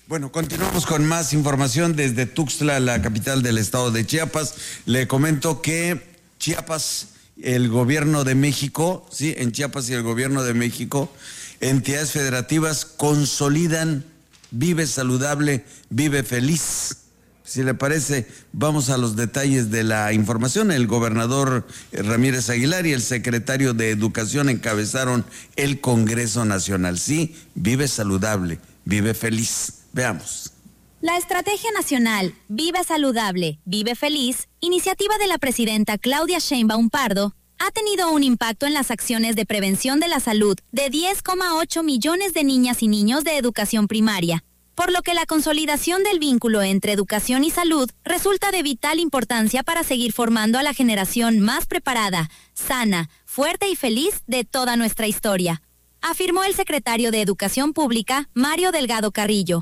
Bueno, continuamos con más información desde Tuxtla, la capital del estado de Chiapas. Le comento que Chiapas, el gobierno de México, sí, en Chiapas y el gobierno de México, entidades federativas consolidan Vive Saludable, Vive Feliz. Si le parece, vamos a los detalles de la información. El gobernador Ramírez Aguilar y el secretario de Educación encabezaron el Congreso Nacional. Sí, Vive Saludable, Vive Feliz. Veamos. La Estrategia Nacional Vive Saludable, Vive Feliz, iniciativa de la presidenta Claudia Sheinbaum Pardo, ha tenido un impacto en las acciones de prevención de la salud de 10,8 millones de niñas y niños de educación primaria, por lo que la consolidación del vínculo entre educación y salud resulta de vital importancia para seguir formando a la generación más preparada, sana, fuerte y feliz de toda nuestra historia, afirmó el secretario de Educación Pública, Mario Delgado Carrillo.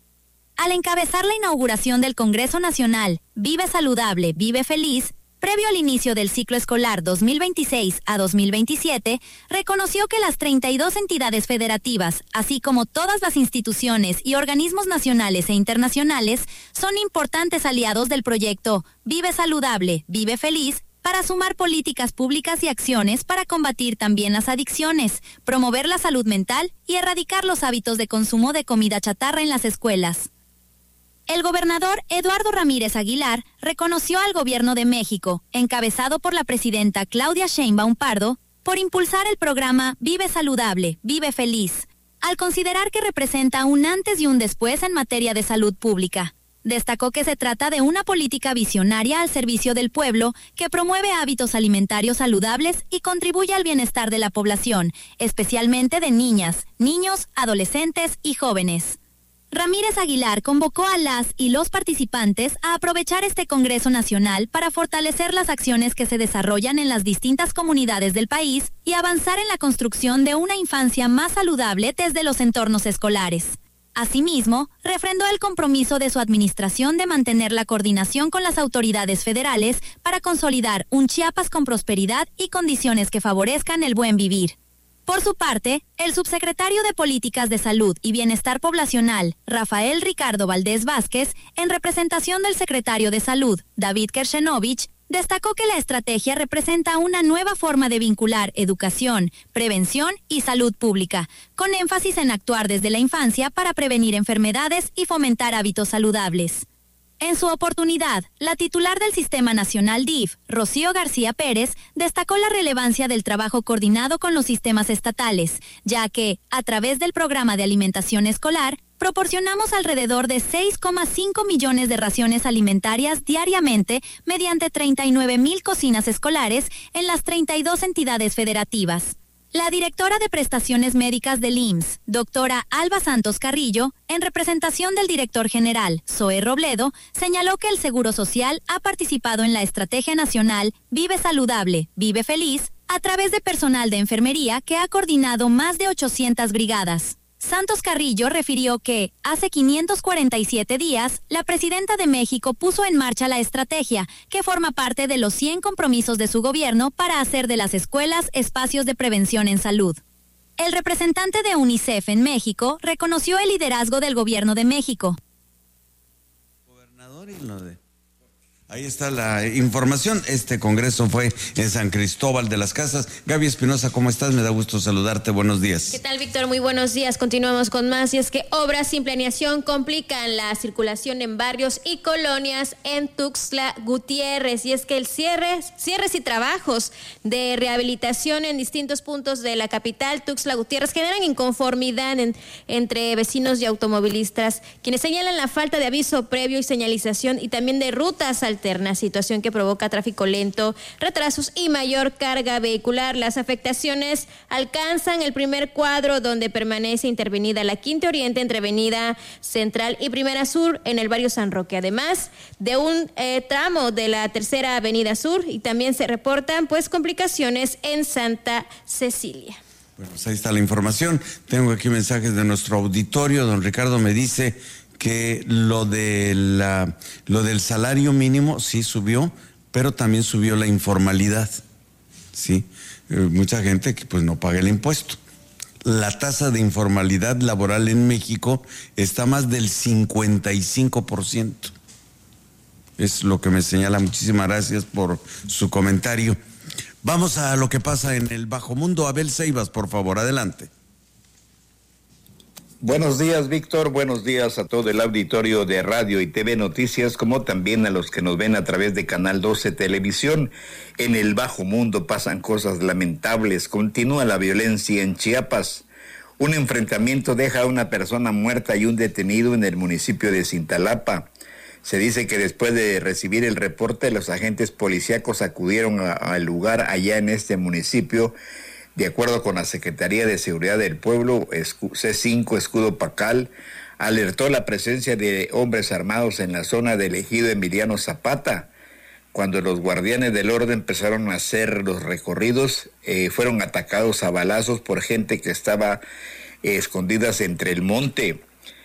Al encabezar la inauguración del Congreso Nacional Vive Saludable, Vive Feliz, previo al inicio del ciclo escolar 2026 a 2027, reconoció que las 32 entidades federativas, así como todas las instituciones y organismos nacionales e internacionales, son importantes aliados del proyecto Vive Saludable, Vive Feliz, para sumar políticas públicas y acciones para combatir también las adicciones, promover la salud mental y erradicar los hábitos de consumo de comida chatarra en las escuelas. El gobernador Eduardo Ramírez Aguilar reconoció al gobierno de México, encabezado por la presidenta Claudia Sheinbaum Pardo, por impulsar el programa Vive Saludable, Vive Feliz, al considerar que representa un antes y un después en materia de salud pública. Destacó que se trata de una política visionaria al servicio del pueblo que promueve hábitos alimentarios saludables y contribuye al bienestar de la población, especialmente de niñas, niños, adolescentes y jóvenes. Ramírez Aguilar convocó a las y los participantes a aprovechar este Congreso Nacional para fortalecer las acciones que se desarrollan en las distintas comunidades del país y avanzar en la construcción de una infancia más saludable desde los entornos escolares. Asimismo, refrendó el compromiso de su administración de mantener la coordinación con las autoridades federales para consolidar un Chiapas con prosperidad y condiciones que favorezcan el buen vivir. Por su parte, el subsecretario de Políticas de Salud y Bienestar Poblacional, Rafael Ricardo Valdés Vázquez, en representación del secretario de Salud, David Kershenovich, destacó que la estrategia representa una nueva forma de vincular educación, prevención y salud pública, con énfasis en actuar desde la infancia para prevenir enfermedades y fomentar hábitos saludables. En su oportunidad, la titular del Sistema Nacional DIF, Rocío García Pérez, destacó la relevancia del trabajo coordinado con los sistemas estatales, ya que, a través del programa de alimentación escolar, proporcionamos alrededor de 6,5 millones de raciones alimentarias diariamente mediante 39,000 cocinas escolares en las 32 entidades federativas. La directora de Prestaciones Médicas del IMSS, doctora Alba Santos Carrillo, en representación del director general, Zoe Robledo, señaló que el Seguro Social ha participado en la Estrategia Nacional Vive Saludable, Vive Feliz, a través de personal de enfermería que ha coordinado más de 800 brigadas. Santos Carrillo refirió que, hace 547 días, la presidenta de México puso en marcha la estrategia, que forma parte de los 100 compromisos de su gobierno para hacer de las escuelas espacios de prevención en salud. El representante de UNICEF en México reconoció el liderazgo del gobierno de México. Gobernador y lo de... Ahí está la información. Este congreso fue en San Cristóbal de las Casas. Gaby Espinosa, ¿cómo estás? Me da gusto saludarte. Buenos días. ¿Qué tal, Víctor? Muy buenos días. Continuamos con más. Y es que obras sin planeación complican la circulación en barrios y colonias en Tuxtla Gutiérrez. Y es que el cierres y trabajos de rehabilitación en distintos puntos de la capital, Tuxtla Gutiérrez, generan inconformidad entre vecinos y automovilistas, quienes señalan la falta de aviso previo y señalización y también de rutas alterna, situación que provoca tráfico lento, retrasos y mayor carga vehicular. Las afectaciones alcanzan el primer cuadro, donde permanece intervenida la Quinta Oriente entre Avenida Central y Primera Sur en el barrio San Roque, además de un tramo de la Tercera Avenida Sur, y también se reportan complicaciones en Santa Cecilia. Bueno, pues ahí está la información. Tengo aquí mensajes de nuestro auditorio. Don Ricardo me dice que lo del salario mínimo sí subió, pero también subió la informalidad, sí, mucha gente que pues no paga el impuesto. la tasa de informalidad laboral en México está más del 55%. Es lo que me señala. Muchísimas gracias por su comentario. Vamos a lo que pasa en el bajo mundo. Abel Ceibas, por favor, adelante. Buenos días, Víctor. Buenos días a todo el auditorio de Radio y TV Noticias, como también a los que nos ven a través de Canal 12 Televisión. En el bajo mundo pasan cosas lamentables. Continúa la violencia en Chiapas. Un enfrentamiento deja a una persona muerta y un detenido en el municipio de Cintalapa. Se dice que después de recibir el reporte, los agentes policíacos acudieron al lugar allá en este municipio. De acuerdo con la Secretaría de Seguridad del Pueblo, C5 Escudo Pacal alertó la presencia de hombres armados en la zona del ejido Emiliano Zapata. Cuando los guardianes del orden empezaron a hacer los recorridos, fueron atacados a balazos por gente que estaba escondidas entre el monte.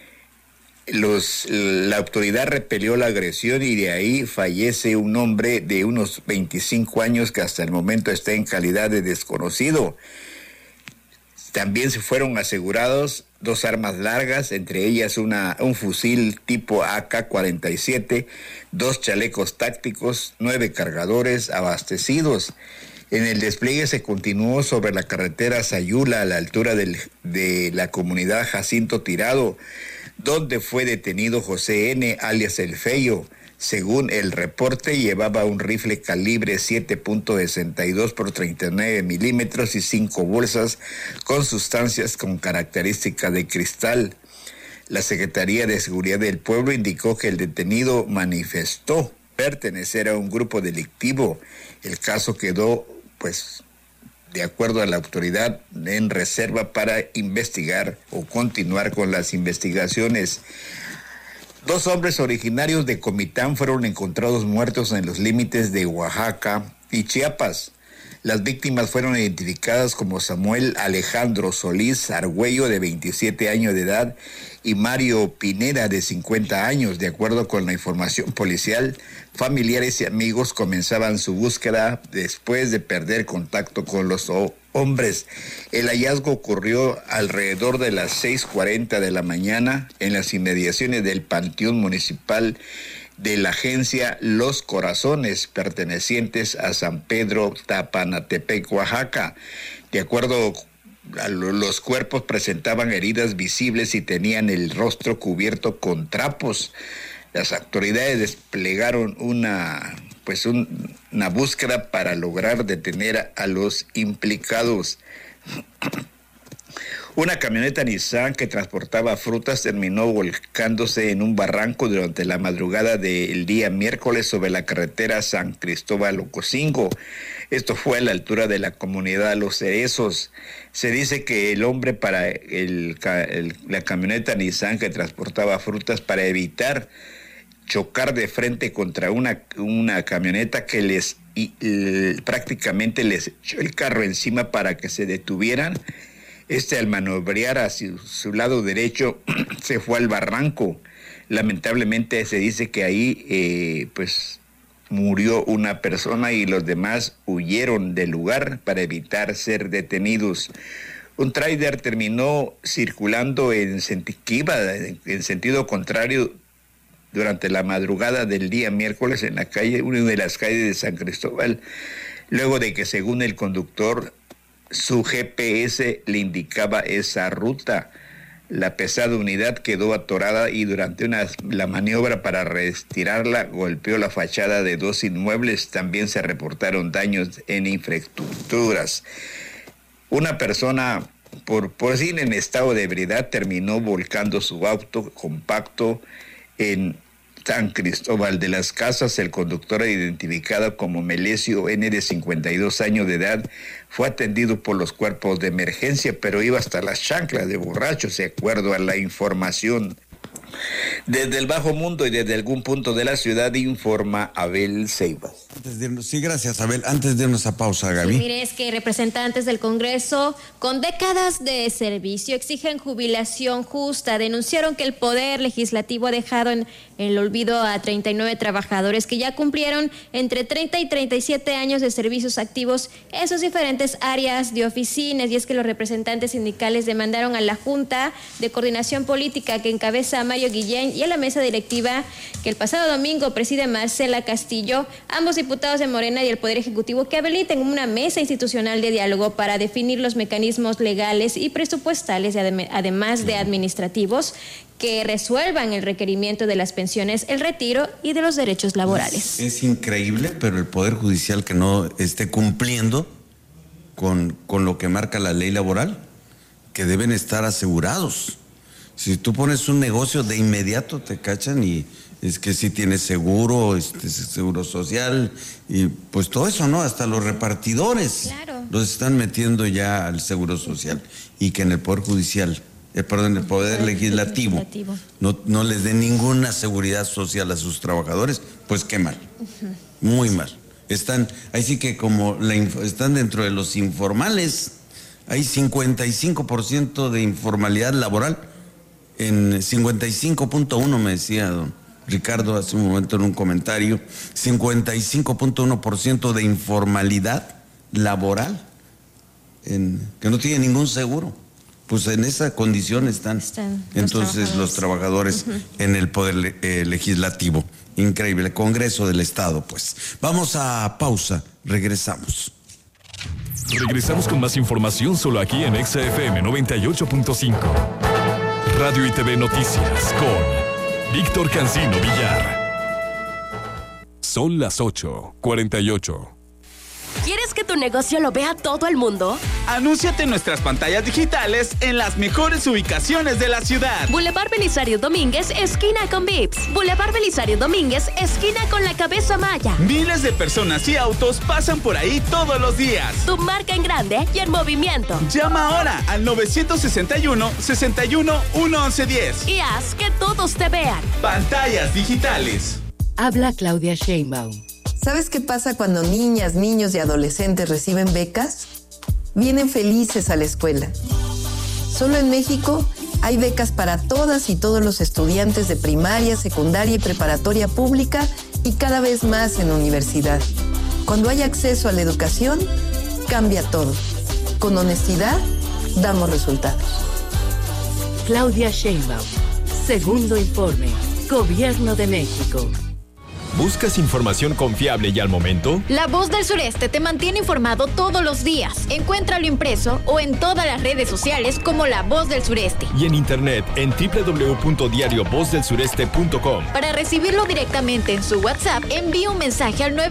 La autoridad repelió la agresión y de ahí fallece un hombre de unos 25 años que hasta el momento está en calidad de desconocido. También se fueron asegurados 2 armas largas, entre ellas un fusil tipo AK-47, 2 chalecos tácticos, 9 cargadores abastecidos. En el despliegue se continuó sobre la carretera Sayula a la altura de la comunidad Jacinto Tirado, donde fue detenido José N., alias El Feyo. Según el reporte, llevaba un rifle calibre 7.62 por 39 milímetros y 5 bolsas con sustancias con características de cristal. La Secretaría de Seguridad del Pueblo indicó que el detenido manifestó pertenecer a un grupo delictivo. El caso quedó, de acuerdo a la autoridad, en reserva para investigar o continuar con las investigaciones. 2 hombres originarios de Comitán fueron encontrados muertos en los límites de Oaxaca y Chiapas. Las víctimas fueron identificadas como Samuel Alejandro Solís Argüello, de 27 años de edad, y Mario Pineda, de 50 años. De acuerdo con la información policial, familiares y amigos comenzaban su búsqueda después de perder contacto con los hombres. El hallazgo ocurrió alrededor de las 6:40 de la mañana en las inmediaciones del Panteón Municipal de la agencia Los Corazones, pertenecientes a San Pedro Tapanatepec, Oaxaca. De acuerdo a los cuerpos presentaban heridas visibles y tenían el rostro cubierto con trapos. Las autoridades desplegaron una búsqueda para lograr detener a los implicados. Una camioneta Nissan que transportaba frutas terminó volcándose en un barranco durante la madrugada del día miércoles sobre la carretera San Cristóbal Ocosingo. Esto fue a la altura de la comunidad Los Cerezos. Se dice que el hombre para la camioneta Nissan que transportaba frutas, para evitar chocar de frente contra una camioneta que prácticamente les echó el carro encima para que se detuvieran. Al maniobrar hacia su lado derecho se fue al barranco. Lamentablemente se dice que ahí murió una persona y los demás huyeron del lugar para evitar ser detenidos. Un tráiler terminó circulando en sentido contrario durante la madrugada del día miércoles en una de las calles de San Cristóbal, luego de que, según el conductor, su GPS le indicaba esa ruta. La pesada unidad quedó atorada y durante la maniobra para retirarla golpeó la fachada de 2 inmuebles. También se reportaron daños en infraestructuras. Una persona por sí en estado de ebriedad terminó volcando su auto compacto en San Cristóbal de las Casas. El conductor, identificado como Melesio N., de 52 años de edad, fue atendido por los cuerpos de emergencia, pero iba hasta las chanclas de borracho, de acuerdo a la información. Desde el Bajo Mundo y desde algún punto de la ciudad informa Abel Ceibas. Sí, gracias, Abel. Antes de irnos a pausa, Gaby. Sí, mire, es que representantes del Congreso con décadas de servicio exigen jubilación justa. Denunciaron que el Poder Legislativo ha dejado en el olvido a 39 trabajadores que ya cumplieron entre 30 y 37 años de servicios activos en sus diferentes áreas de oficinas. Y es que los representantes sindicales demandaron a la Junta de Coordinación Política que encabeza Mario Guillén y a la mesa directiva que el pasado domingo preside Marcela Castillo, ambos diputados de Morena y el Poder Ejecutivo, que habiliten una mesa institucional de diálogo para definir los mecanismos legales y presupuestales, además de administrativos, que resuelvan el requerimiento de las pensiones, el retiro y de los derechos laborales. Es increíble, pero el Poder Judicial que no esté cumpliendo con lo que marca la ley laboral, que deben estar asegurados. Si tú pones un negocio, de inmediato te cachan y es que si tienes seguro, seguro social y pues todo eso, ¿no? Hasta los repartidores, claro, los están metiendo ya al seguro social, y que en el Poder Judicial, el Poder Legislativo no les dé ninguna seguridad social a sus trabajadores, pues qué mal, muy mal. Están, ahí sí que como están dentro de los informales, hay 55% de informalidad laboral, en 55.1 me decía don Ricardo hace un momento en un comentario, 55.1% de informalidad laboral, que no tiene ningún seguro. Pues en esa condición están entonces los trabajadores en el Poder Legislativo. Increíble, Congreso del Estado, pues. Vamos a pausa, regresamos. Regresamos con más información solo aquí en XFM 98.5. Radio y TV Noticias con Víctor Cancino Villar. Son las 8:48. ¿Quieres que tu negocio lo vea todo el mundo? Anúnciate en nuestras pantallas digitales en las mejores ubicaciones de la ciudad. Boulevard Belisario Domínguez, esquina con Vips. Boulevard Belisario Domínguez, esquina con la Cabeza Maya. Miles de personas y autos pasan por ahí todos los días. Tu marca en grande y en movimiento. Llama ahora al 961-61-11110. Y haz que todos te vean. Pantallas digitales. Habla Claudia Sheinbaum. ¿Sabes qué pasa cuando niñas, niños y adolescentes reciben becas? Vienen felices a la escuela. Solo en México hay becas para todas y todos los estudiantes de primaria, secundaria y preparatoria pública y cada vez más en universidad. Cuando hay acceso a la educación, cambia todo. Con honestidad, damos resultados. Claudia Sheinbaum. Segundo informe. Gobierno de México. ¿Buscas información confiable y al momento? La Voz del Sureste te mantiene informado todos los días. Encuéntralo impreso o en todas las redes sociales como La Voz del Sureste. Y en internet en www.diariovozdelsureste.com. Para recibirlo directamente en su WhatsApp, envía un mensaje al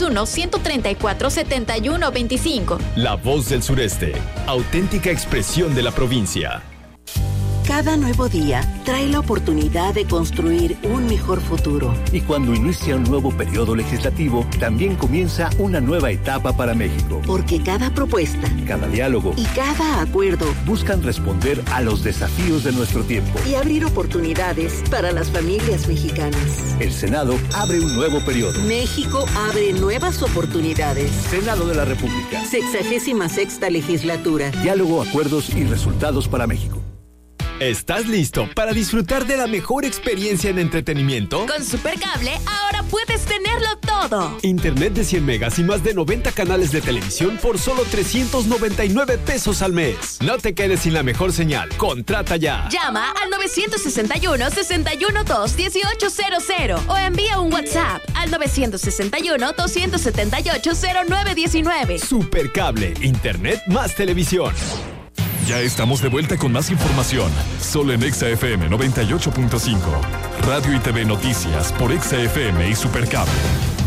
961-134-7125. La Voz del Sureste, auténtica expresión de la provincia. Cada nuevo día trae la oportunidad de construir un mejor futuro. Y cuando inicia un nuevo periodo legislativo, también comienza una nueva etapa para México. Porque cada propuesta, cada diálogo y cada acuerdo buscan responder a los desafíos de nuestro tiempo y abrir oportunidades para las familias mexicanas. El Senado abre un nuevo periodo. México abre nuevas oportunidades. Senado de la República. 66ª legislatura. Diálogo, acuerdos y resultados para México. ¿Estás listo para disfrutar de la mejor experiencia en entretenimiento? Con Supercable ahora puedes tenerlo todo. Internet de 100 megas y más de 90 canales de televisión por solo 399 pesos al mes. No te quedes sin la mejor señal. Contrata ya. Llama al 961-612-1800 o envía un WhatsApp al 961-278-0919. Supercable, Internet más televisión. Ya estamos de vuelta con más información, solo en XFM 98.5. Radio y TV Noticias por XFM y Supercable.